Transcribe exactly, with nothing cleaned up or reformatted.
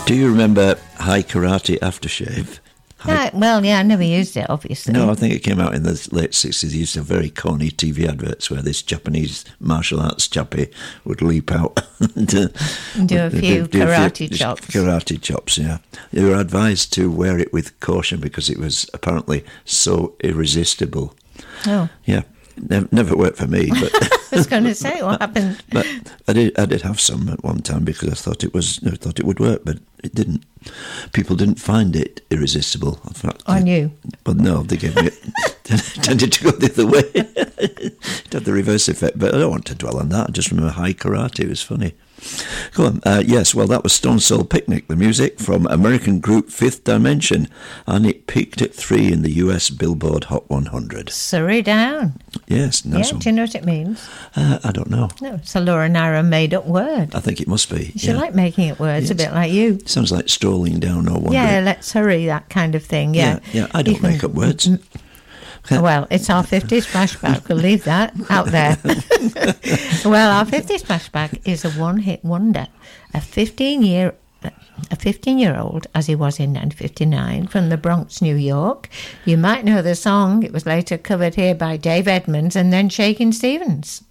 Do you remember High Karate Aftershave? Yeah, well, yeah, I never used it, obviously. No, I think it came out in the late sixties. They used to have very corny T V adverts where this Japanese martial arts chappie would leap out and do a few do, do karate a few, chops. Karate chops, yeah. They were advised to wear it with caution because it was apparently so irresistible. Oh. Yeah. Never, never worked for me, but I was going to say, what happened? But I did. I did have some at one time because I thought it was. I thought it would work, but it didn't. People didn't find it irresistible. In fact, I knew. But no, they gave me it. Tended to go the other way. It had the reverse effect. But I don't want to dwell on that. I just remember High Karate. It was funny. Go on. Uh, yes, well, that was Stone Soul Picnic, the music from American group Fifth Dimension, and it peaked at three in the U S Billboard Hot one hundred. Surrey Down. Yes, nice yeah, one. Do you know what it means? Uh, I don't know. No, it's a Laura Nyro made-up word. I think it must be. She yeah. like making up words, yes. a bit like you. Sounds like strolling down or wandering. Yeah, let's hurry, that kind of thing, yeah. Yeah, yeah I don't can, make up words. M- Well, it's our fifties flashback. We'll leave that out there. Well, our fifties flashback is a one-hit wonder. A fifteen-year, a fifteen-year-old, as he was in nineteen fifty-nine, from the Bronx, New York. You might know the song. It was later covered here by Dave Edmunds and then Shakin' Stevens.